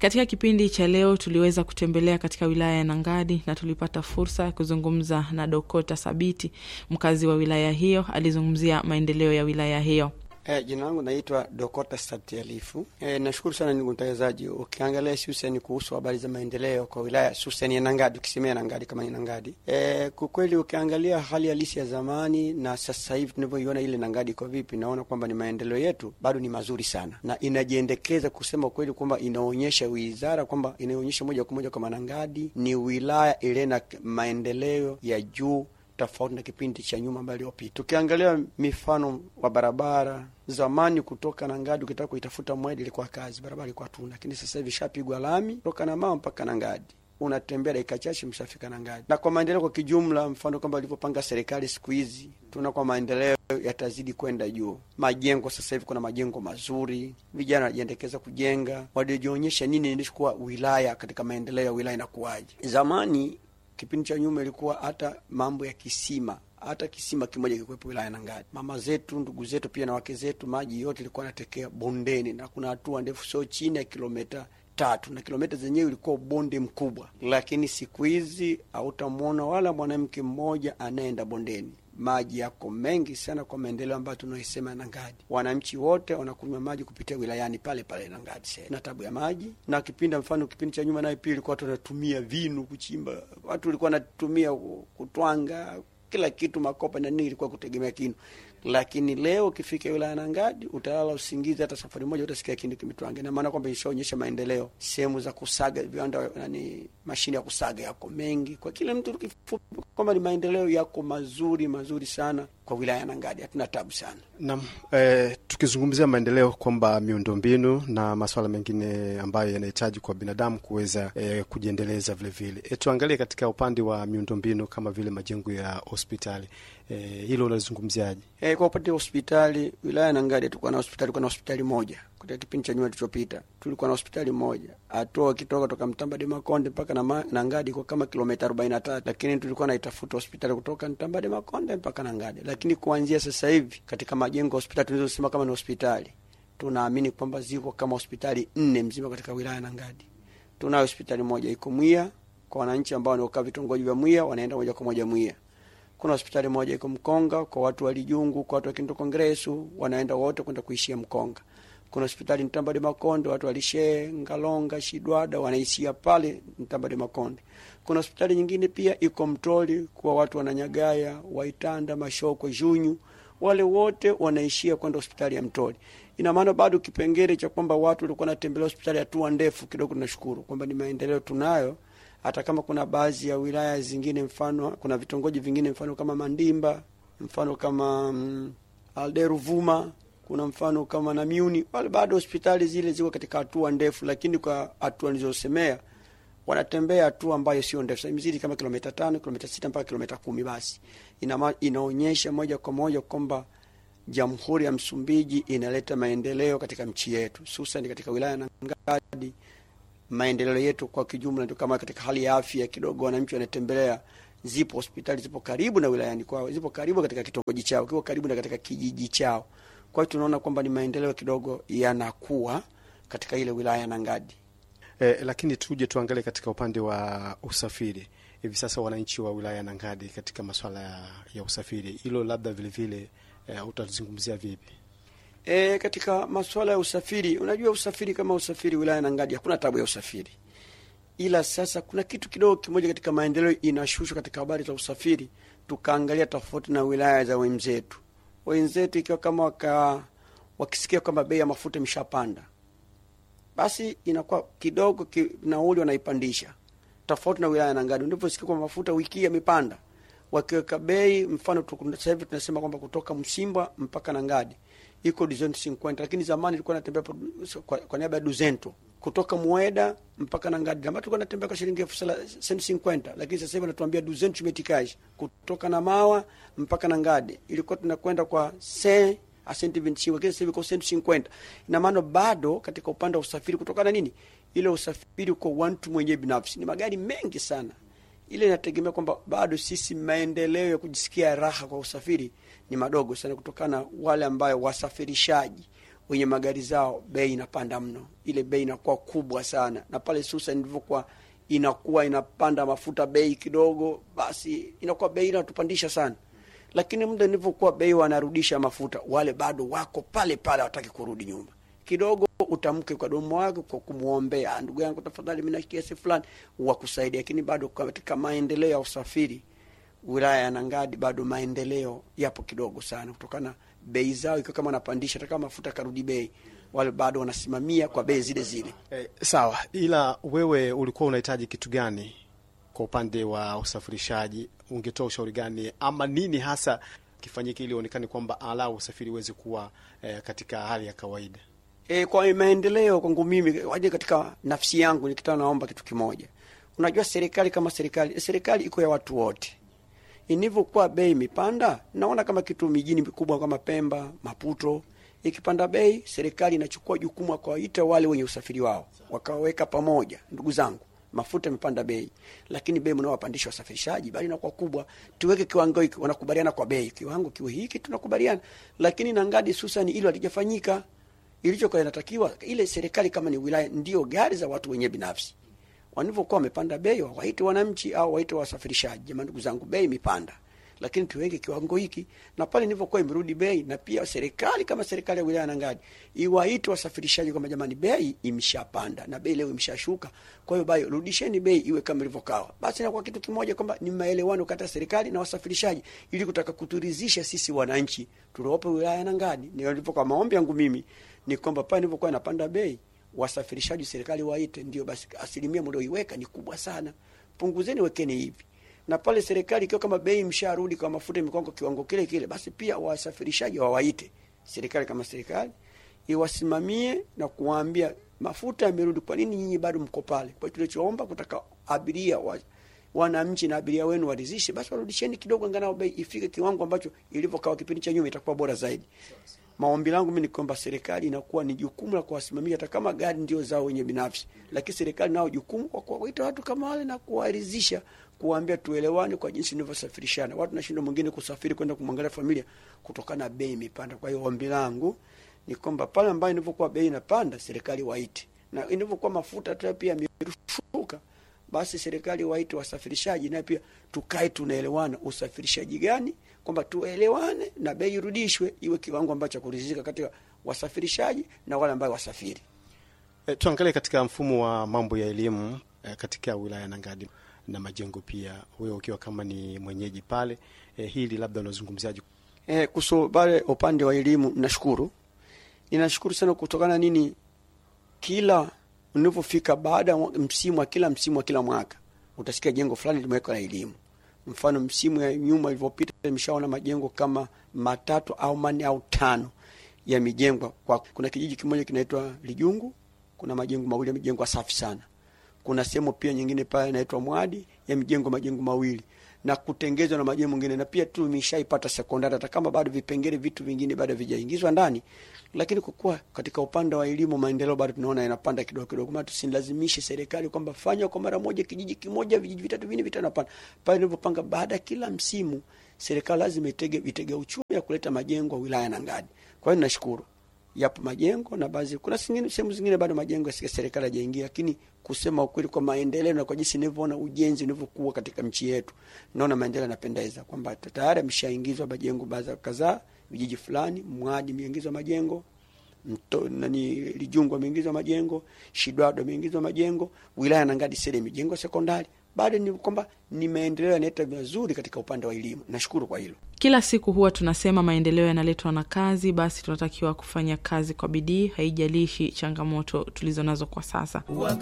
Katika kipindi cha leo tuliweza kutembelea katika wilaya ya Nangadi na tulipata fursa ya kuzungumza na Dokota Sabiti, mkazi wa wilaya hiyo. Alizungumzia maendeleo ya wilaya hiyo. Jina langu naitwa Dokota Sabiti Alifu. Nashukuru sana ndugu mtangazaji. Ukiangalia hususan kuhusu habari za maendeleo kwa wilaya hususan ya Nangadi, ukisemea Nangadi kama ni Nangadi. Kwa kweli ukiangalia hali halisi ya zamani na sasa hivi tunavyoiona ile Nangadi kwa vipi, naona kwamba ni maendeleo yetu bado ni mazuri sana. Na inajiendekeza kusema kweli kwamba inaonyesha wizara kwamba inaonyesha moja kwa moja kama Nangadi ni wilaya ile na maendeleo ya juu tofauti na kipindi cha nyuma mbali iliyopita. Tukiangalia mifano wa barabara, zamani kutoka Nangadi ukitaka kuitafuta Mwedi ilikuwa kazi, barabara ilikuwa tuna, lakini sasa hivi shapigwa lami kutoka na mama mpaka Nangadi. Unatembea dakika chache mshafika Nangadi. Na kwa maendeleo kwa kijumla, mfano kwamba ilipopanga serikali siku hizi, tuna kwa maendeleo yatazidi kwenda juu. Majengo sasa hivi kuna majengo mazuri, vijana wanajiendekeza kujenga, wanajionyesha nini ilikuwa wilaya katika maendeleo ya wilaya na kuaje. Zamani kipindi cha nyuma ilikuwa hata mambo ya kisima, hata kisima kimoja kikuwepo wilaya Nangadi. Mama zetu, ndugu zetu pia na wake zetu, maji yote ilikuwa yanatekea bondeni, na kuna hatua ndefu sio chini ya kilomita 3, na kilomita zenyewe ilikuwa bonde mkubwa. Lakini siku hizi hautamwona wala mwanamke mmoja anaenda bondeni. Maji yako mengi sana kwa maendeleo ambayo tunaisema Nangadi. Wananchi wote wanakunywa maji kupitia wilayani pale pale Nangadi. Na tabu ya maji. Na kipindi cha nyuma nayo pia ilikuwa tunatumia vinu kuchimba. Watu walikuwa wanatumia kutwanga kila kitu, makopa na nini, ilikuwa kutegemea kinu. Lakini leo ukifika wilaya Nangadi utalala usingizi, hata safari moja utasikia kinu kimetwanga. Na maana kwamba ishaonyesha maendeleo. Sehemu za kusaga viwanda, mashine ya kusaga yako mengi. Kwa kila mtu kifupi kwamba ni maendeleo yako mazuri sana kwa wilaya ya Nangadi. Hatuna tabu sana. Naam, tukizungumzia maendeleo kwamba miundombinu na masuala mengine ambayo yanahitaji kwa binadamu kuweza kujiendeleza vile vile. Tuangalie katika upande wa miundombinu kama vile majengo ya hospitali. Hilo unazungumziaje? Kwa upande wa hospitali, wilaya ya Nangadi tulikuwa na hospitali moja. Kwa kipindi cha nyuma tulichopita, tulikuwa na hospitali moja. Atoa kitoka kutoka Mtambade Makonde mpaka na Nangadi kwa kama kilomita 43, lakini tulikuwa naitafuta hospitali kutoka Mtambade Makonde mpaka Nangadi. Lakini kuanzia sasa hivi katika majengo hospitali tunazosema kama ni hospitali, tunaamini kwamba ziko kama hospitali 4 mzima katika wilaya ya Nangadi. Tuna hospitali moja iko Mwia kwa wananchi ambao wanaokaa vitongoji vya Mwia, wanaenda moja kwa moja Mwia. Kuna hospitali moja iko Mkonga kwa watu wa Lijungu, kwa watu wa Kinto Kongresu, wanaenda wote kwenda kuishia Mkonga. Kuna hospitali Mtambade Makonde, watu wa Lishe, Ngalonga, Shidwada wanaishia pale Mtambade Makonde. Kuna hospitali nyingine pia iko Mtoli kwa watu wa Nanyagaya, Waitanda, Mashoko, Junyu, wale wote wanaishia kwenda hospitali ya Mtoli. Ina maana bado kipengele cha kwamba watu walikuwa wanatembelea hospitali hatua ndefu kidogo. Tunashukuru kwamba ni maendeleo tunayo, hata kama kuna baadhi ya wilaya zingine, mfano kuna vitongoji vingine mfano kama Mandimba, mfano kama Alderuvuma, kuna mfano kama Namiuni, wale bado hospitali zile ziko katika hatua ndefu, lakini kwa hatua nilizosemea wanatembea hatua ambayo sio ndefu. Imezidi kama kilomita 5, kilomita 6 mpaka kilomita 10 basi. Inaonyesha moja kwa moja kwamba Jamhuri ya Msumbiji inaleta maendeleo katika nchi yetu, hususan katika wilaya ya Nangadi. Maendeleo yetu kwa kijumla ndio kama katika hali ya afya kidogo, wananchi wanatembelea, zipo hospitali zipo karibu na wilayani kwao, zipo karibu katika kitongoji chao, kipo karibu na katika kijiji chao. Kwa hiyo tunaona kwamba ni maendeleo kidogo yanakuwa katika ile wilaya ya Nangadi. Lakini tuje tuangalie katika upande wa usafiri. Hivi sasa wananchi wa wilaya ya Nangadi katika masuala ya usafiri, hilo labda vile vile utazungumzia vipi? Katika masuala ya usafiri, unajua usafiri kama usafiri wilaya ya Nangadi hakuna tabu ya usafiri. Ila sasa kuna kitu kidogo kimoja katika maendeleo inashushwa katika habari za usafiri, tukaangalia tofauti na wilaya za wenzetu. Wenzetu ikiwa kama wakisikia kwamba bei ya mafuta imeshapanda, basi inakuwa kidogo nauli wanaipandisha. Tofauti na wilaya ya Nangadi, ndipo sikia kwa mafuta wiki yamepanda, wakiweka bei, mfano sasa hivi tunasema kwamba kutoka Msimba mpaka Nangadi iko 250, lakini zamani ilikuwa natembea kwa niaba ya 200 kutoka Mueda mpaka Nangadi. Zamani tulikuwa natembea kwa shilingi 50, lakini sasa hivi wanatuambia 200 tumetikaje. Kutoka Namawa mpaka Nangadi ilikuwa tunakwenda kwa asenti 20, lakini sasa hivi kwa 150. Ina maana bado katika upande wa usafiri kutokana nini? Ile usafiri kwa watu mwenyewe binafsi ni magari mengi sana. Ile inategemea kwamba bado sisi maendeleo ya kujisikia raha kwa usafiri ni madogo sana, kutokana wale ambao wasafirishaji wenye magari zao bei inapanda mno, ile bei inakuwa kubwa sana. Na pale hususan ndivyokuwa inakuwa inapanda mafuta bei kidogo, basi inakuwa bei inatupandisha sana. Lakini muda nilivyokuwa bei wanarudisha mafuta, wale bado wako pale pale, hawataki kurudi nyuma. Kidogo utamke kwa domo wako kwa kumuombea, ndugu yangu tafadhali mimi na kiasi fulani wakusaidia. Lakini bado katika maendeleo ya usafiri wilaya ya Nangadi bado maendeleo yapo kidogo sana, kutokana bei zao iko kama napandisha, hata kama mafuta karudi bei, wale bado wanasimamia kwa bei zile zile. Sawa, ila wewe ulikuwa unahitaji kitu gani kwa upande wa usafirishaji? Ungetoa ushauri gani ama nini hasa kifanyike ili onekane kwamba alau usafiri uweze kuwa katika hali ya kawaida? Kwa maendeleo kwangu mimi, waje katika nafsi yangu nikitaka naomba kitu kimoja. Unajua serikali kama serikali iko ya watu wote. Inivyokuwa bei imepanda, naona kama kitu mijini mikubwa kama Pemba, Maputo, ikipanda bei, serikali inachukua jukumu kwa waita wale wenye usafiri wao, wakaweka pamoja, ndugu zangu, mafuta yamepanda bei, lakini bei mnaowapandisha wasafirishaji bali inakuwa kubwa, tuweke kiwango hiki, wanakubaliana kwa bei, kiwango kiwe hiki tunakubaliana. Lakini Nangadi hususan ile halijafanyika. Ilichokuwa inatakiwa ile serikali kama ni wilaya, ndio gari za watu wenye binafsi wanivyokuwa wamepanda bei, waite wananchi au waite wasafirishaji, jamani ndugu zangu bei imepanda, lakini tuweke kiwango hiki. Na pale nilivyokuwa imerudi bei, na pia serikali kama serikali ya wilaya Nangadi iwaite wasafirishaji kama jamani bei imeshapanda na bei leo imeshashuka, kwa hiyo bayo rudisheni bei iwe kama ilivyokawa. Basi na kwa kitu kimoja kwamba ni maelewano kati ya serikali na wasafirishaji, ili kutaka kuturidhisha sisi wananchi tuliopo wilaya Nangadi. Nilivyokuwa maombi yangu mimi ni kwamba pale nilivyokuwa napanda bei, wasafirishaji serikali waite, ndio basi asilimia mlioiweka ni kubwa sana, punguzeni wekeni hivi. Na pale serikali ikiwa kama bei msharudi kwa mafuta mikongo kiwango kile kile, basi pia wasafirishaji wawaite serikali kama serikali iwasimamie na kuwaambia mafuta yamerudi, kwa nini nyinyi bado mko pale? Kwa hiyo tulichoomba kutaka abiria wananchi na abiria wenu waridhishe, basi warudisheni kidogo angalau bei ifike kiwango ambacho ilivyokuwa kipindi cha nyuma, itakuwa bora zaidi. Maombi langu mimi ni kwamba serikali inakuwa ni jukumu la kuwasimamia, hata kama gari ndio zao wenye binafsi, lakini serikali nao jukumu kwa kuwaita watu kama wale na kuwaridhisha, kuwaambia tuelewane kwa jinsi ninavyosafirishana. Watu nashinda mwingine kusafiri kwenda kumwangalia familia kutokana na bei imepanda. Kwa hiyo ombi langu ni kwamba pale ambapo inavyokuwa bei inapanda, serikali waite, na inavyokuwa mafuta tu pia yamerushuka, basi serikali waite wasafirishaji, na pia tukae tunaelewana usafirishaji gani, kwamba tuelewane na bei irudishwe iwe kiwango ambacho kuridhika katika wasafirishaji na wale ambao wasafiri. Tuangalie katika mfumo wa mambo ya elimu katika wilaya Nangadi na majengo pia, wewe ukiwa kama ni mwenyeji pale, hili labda unazungumziaje? Kuhusu pale upande wa elimu, ninashukuru sana kutokana nini, kila unapofika baada ya msimu wa kila mwaka utasikia jengo fulani limewekwa na elimu. Mfano msimu ya nyuma iliyopita nimeshaona majengo kama 3 au 4 au 5 yamejengwa. Kuna kijiji kimoja kinaitwa Lijungu, kuna majengo mawili yamejengwa safi sana. Kuna sehemu pia nyingine pale inaitwa Mwadi yamejengwa majengo mawili na kutengezwa na majengo mengine, na pia tu nimeshaipata sekondari, hata kama bado vipengele vitu vingine bado vijaingizwa ndani. Lakini kwa katika upande wa elimu maendeleo bado tunaona yanapanda kidogo kidogo. Kama tusilazimishe serikali kwamba fanya kwa mara moja kijiji kimoja, vijiji vitatu vinne vitano, pale nilipopanga baada kila msimu serikali lazima vitega uchumi ya kuleta majengo wilaya Nangadi. Kwa hiyo nashukuru yapo majengo, na baadhi kuna sehemu zingine bado majengo ya serikali hajaingia, lakini kusema ukweli kwa maendeleo na kwa jinsi ninavyoona ujenzi unavyokuwa katika nchi yetu, naona maendeleo yanapendeza, kwamba tayari ameshaingizwa majengo baadhi kadhaa, vijiji fulani Mwadi imeingizwa majengo, Lijungu imeingizwa majengo, Shidwado imeingizwa majengo, wilaya Nangadi sasa imejengwa sekondari. Bado ni kwamba ni maendeleo yanaleta vizuri katika upande wa elimu. Nashukuru kwa hilo. Kila siku huwa tunasema maendeleo yanaletwa na kazi, basi tunatakiwa kufanya kazi kwa bidii, haijalishi changamoto tulizonazo kwa sasa.